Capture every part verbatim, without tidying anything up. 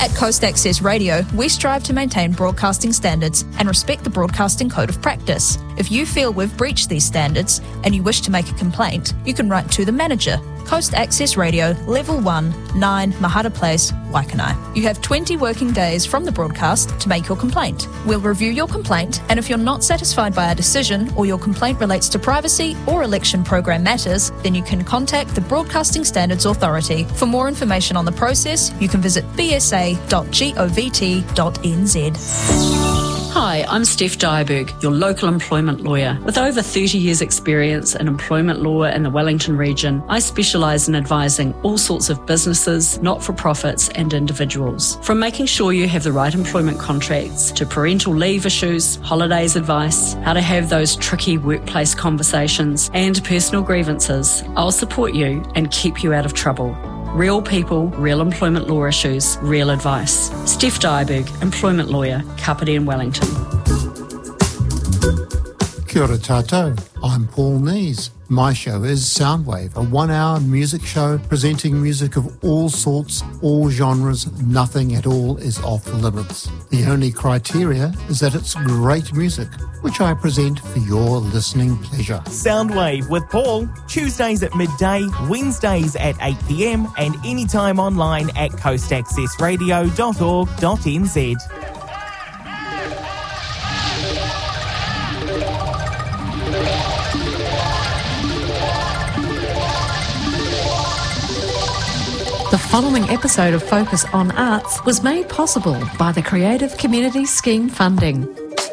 At Coast Access Radio, we strive to maintain broadcasting standards and respect the Broadcasting Code of Practice. If you feel we've breached these standards and you wish to make a complaint, you can write to the manager, Coast Access Radio, Level one, nine Mahara Place, Waikanai. You have twenty working days from the broadcast to make your complaint. We'll review your complaint, and if you're not satisfied by our decision or your complaint relates to privacy or election program matters, then you can contact the Broadcasting Standards Authority. For more information on the process, you can visit b s a dot govt dot n z. Hi, I'm Steph Dyerberg, your local employment lawyer. With over thirty years experience in employment law in the Wellington region, I specialise in advising all sorts of businesses, not-for-profits and individuals. From making sure you have the right employment contracts to parental leave issues, holidays advice, how to have those tricky workplace conversations and personal grievances, I'll support you and keep you out of trouble. Real people, real employment law issues, real advice. Steph Dyerberg, employment lawyer, Kapiti in Wellington. Kia ora tātou, I'm Paul Nees. My show is Soundwave, a one-hour music show presenting music of all sorts, all genres. Nothing at all is off limits. The only criteria is that it's great music, which I present for your listening pleasure. Soundwave with Paul, Tuesdays at midday, Wednesdays at eight p m and anytime online at coast access radio dot org dot n z. The following episode of Focus on Arts was made possible by the Creative Communities Scheme funding.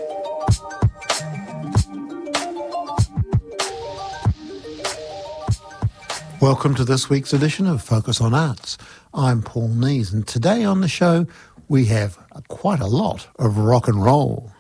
Welcome to this week's edition of Focus on Arts. I'm Paul Nees, and today on the show we have quite a lot of rock and roll.